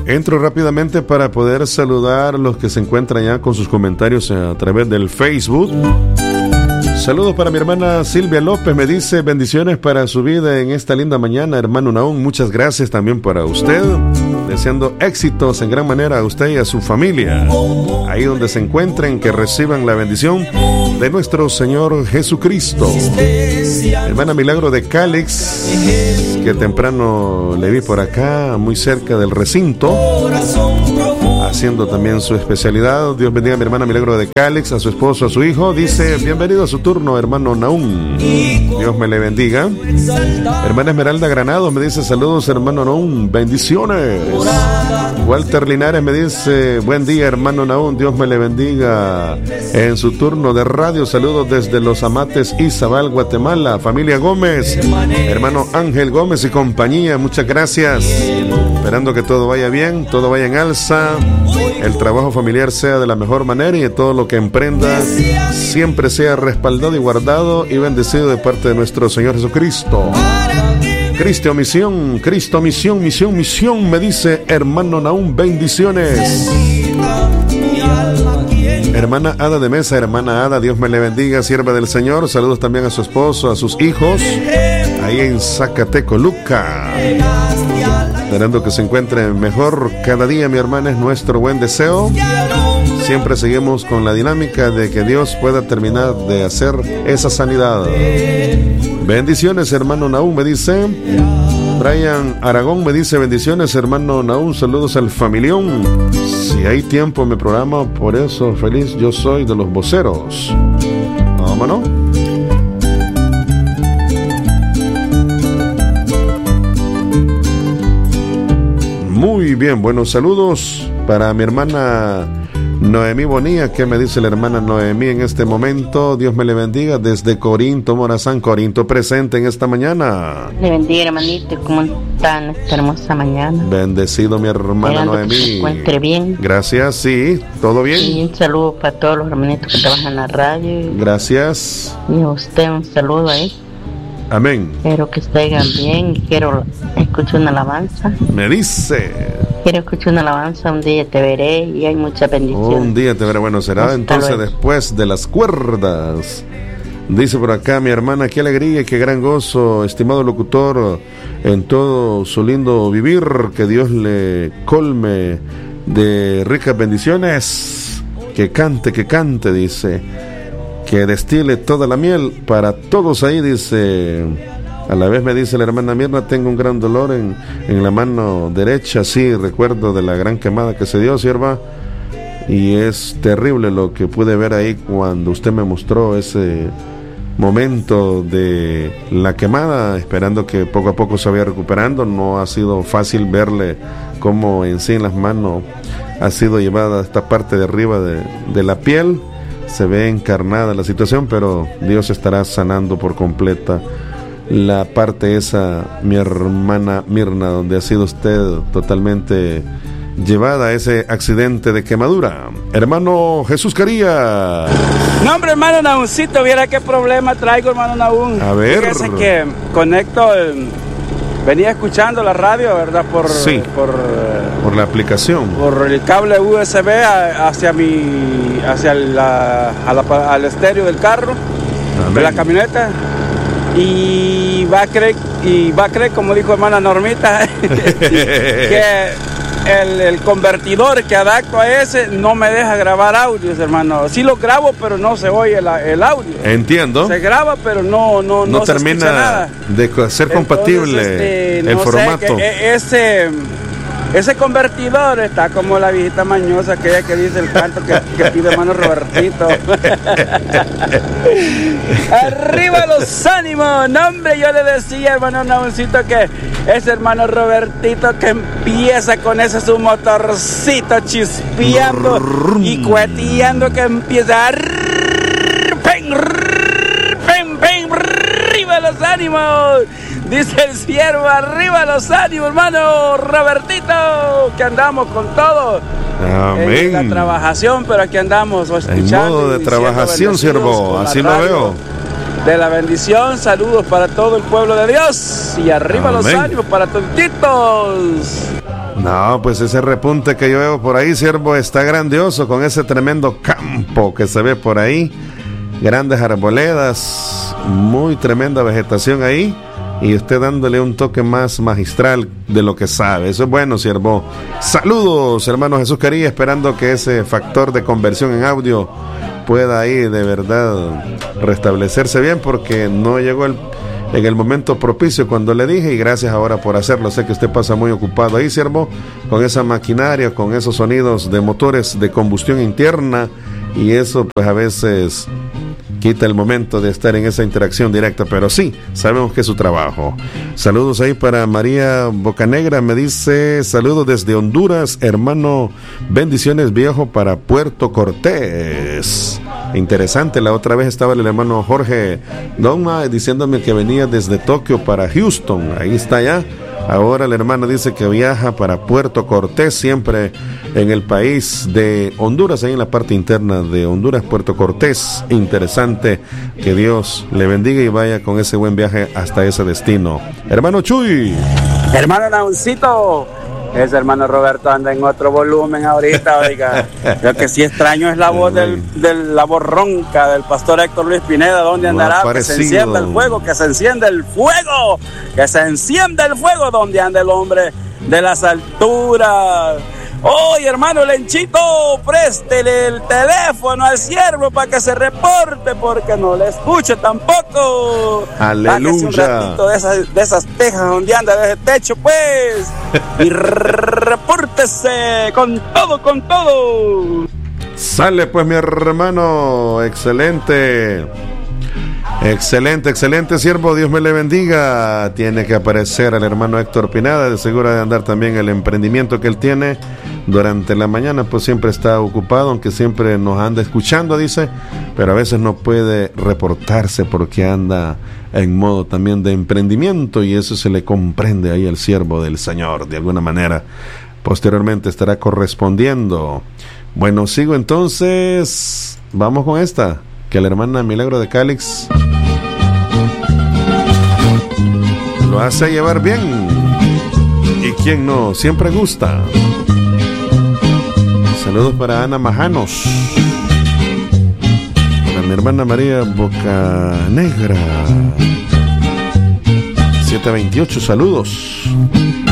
Entro rápidamente para poder saludar a los que se encuentran ya con sus comentarios a través del Facebook. Saludos para mi hermana Silvia López, me dice bendiciones para su vida en esta linda mañana, hermano Naún, muchas gracias también para usted, deseando éxitos en gran manera a usted y a su familia, ahí donde se encuentren, que reciban la bendición de nuestro Señor Jesucristo. Hermana Milagro de Cálix, que temprano le vi por acá, muy cerca del recinto, haciendo también su especialidad. Dios bendiga a mi hermana Milagro de Cálix, a su esposo, a su hijo. Dice, bienvenido a su turno, hermano Naún. Dios me le bendiga. Hermana Esmeralda Granado me dice, saludos, hermano Naún, bendiciones. Walter Linares me dice, buen día, hermano Naún, Dios me le bendiga. En su turno de radio, saludos desde Los Amates, Izabal, Guatemala. Familia Gómez, hermano Ángel Gómez y compañía, muchas gracias. Esperando que todo vaya bien, todo vaya en alza, el trabajo familiar sea de la mejor manera y todo lo que emprenda siempre sea respaldado y guardado y bendecido de parte de nuestro Señor Jesucristo. Cristo misión, misión, me dice hermano Naún, bendiciones. Hermana Ada de Mesa, hermana Ada, Dios me le bendiga, sierva del Señor. Saludos también a su esposo, a sus hijos, ahí en Zacatecoluca. Esperando que se encuentren mejor cada día, mi hermana, es nuestro buen deseo. Siempre seguimos con la dinámica de que Dios pueda terminar de hacer esa sanidad. Bendiciones, hermano Naún, me dice. Brian Aragón me dice, bendiciones, hermano Naún, saludos al familión. Si hay tiempo en mi programa, por eso feliz yo soy de los voceros. Vámonos. Muy bien, buenos saludos para mi hermana Noemí Bonilla. ¿Qué me dice la hermana Noemí en este momento? Dios me le bendiga desde Corinto, Morazán, Corinto, presente en esta mañana. Le bendiga, hermanito, ¿cómo está en esta hermosa mañana? Bendecido mi hermana Noemí. Que se encuentre bien. Gracias, sí, todo bien. Y un saludo para todos los hermanitos que trabajan en la radio. Gracias. Y a usted un saludo ahí. Amén. Espero que estén bien. Quiero escuchar una alabanza. Me dice. Quiero escuchar una alabanza, un día te veré y hay mucha bendición. Un día te veré, bueno, será hasta entonces luego. Después de las cuerdas. Dice por acá mi hermana, qué alegría y qué gran gozo, estimado locutor, en todo su lindo vivir, que Dios le colme de ricas bendiciones, que cante, dice, que destile toda la miel para todos ahí, dice. A la vez me dice la hermana Mirna, tengo un gran dolor en la mano derecha, sí, recuerdo de la gran quemada que se dio, sierva, y es terrible lo que pude ver ahí cuando usted me mostró ese momento de la quemada, esperando que poco a poco se vaya recuperando. No ha sido fácil verle cómo en sí en las manos ha sido llevada esta parte de arriba de la piel, se ve encarnada la situación, pero Dios estará sanando por completa la parte esa, mi hermana Mirna, donde ha sido usted totalmente llevada a ese accidente de quemadura. Hermano Jesús Caría. No, hombre, hermano Nauncito, viera qué problema traigo, hermano Naún. A ver. Fíjese que conecto, venía escuchando la radio, ¿verdad? Sí, por la aplicación. Por el cable USB al estéreo del carro, de la camioneta. Y va a creer, como dijo hermana Normita, que el convertidor que adapto a ese no me deja grabar audios, hermano. Sí lo grabo, pero no se oye el audio. Entiendo. Se graba, pero no termina se nada de ser compatible. Entonces, el formato. Ese convertidor está como la viejita mañosa, aquella que dice el canto que pide hermano Robertito. ¡Arriba los ánimos! No, hombre, yo le decía, hermano Nauncito, que ese hermano Robertito que empieza con ese su motorcito chispeando y cueteando, que empieza ¡arriba los ánimos! Dice el siervo, arriba los ánimos, hermano Robertito, que andamos con todo. Amén. En la trabajación, pero aquí andamos escuchando. En modo de trabajación, siervo, así lo veo. De la bendición, saludos para todo el pueblo de Dios y arriba. Amén. Los ánimos para toditos. No, pues ese repunte que yo veo por ahí, siervo, está grandioso con ese tremendo campo que se ve por ahí. Grandes arboledas, muy tremenda vegetación ahí. Y usted dándole un toque más magistral de lo que sabe. Eso es bueno, siervo. Saludos, hermano Jesús Carí, esperando que ese factor de conversión en audio pueda ahí de verdad restablecerse bien, porque no llegó en el momento propicio cuando le dije, y gracias ahora por hacerlo. Sé que usted pasa muy ocupado ahí, siervo, con esa maquinaria, con esos sonidos de motores de combustión interna, y eso pues a veces quita el momento de estar en esa interacción directa, pero sí, sabemos que es su trabajo. Saludos ahí para María Bocanegra, me dice, saludos desde Honduras, hermano, bendiciones viejo para Puerto Cortés. Interesante, la otra vez estaba el hermano Jorge Doma diciéndome que venía desde Tokio para Houston, ahí está ya. Ahora el hermano dice que viaja para Puerto Cortés, siempre en el país de Honduras, ahí en la parte interna de Honduras, Puerto Cortés. Interesante, que Dios le bendiga y vaya con ese buen viaje hasta ese destino. Hermano Chuy. Hermano Nauncito. Ese hermano Roberto anda en otro volumen ahorita, oiga. Lo que sí extraño es la voz la voz ronca del pastor Héctor Luis Pineda. ¿Dónde andará? Que se encienda el fuego, que se encienda el fuego, que se encienda el fuego. ¿Dónde anda el hombre de las alturas? Oye, hermano Lenchito, préstele el teléfono al siervo para que se reporte, porque no le escuche tampoco. Aleluya. Un ratito de esas tejas donde anda, de ese techo, pues. Y repórtese con todo, con todo. Sale pues, mi hermano, excelente. Excelente, excelente, siervo, Dios me le bendiga. Tiene que aparecer el hermano Héctor Pineda, de seguro de andar también el emprendimiento que él tiene durante la mañana, pues siempre está ocupado, aunque siempre nos anda escuchando, dice, pero a veces no puede reportarse porque anda en modo también de emprendimiento, y eso se le comprende ahí al siervo del Señor, de alguna manera. Posteriormente estará correspondiendo. Bueno, sigo entonces, vamos con esta, que la hermana Milagro de Cálix lo hace llevar bien, y quien no, siempre gusta. Saludos para Ana Majanos, para mi hermana María Bocanegra 728, saludos.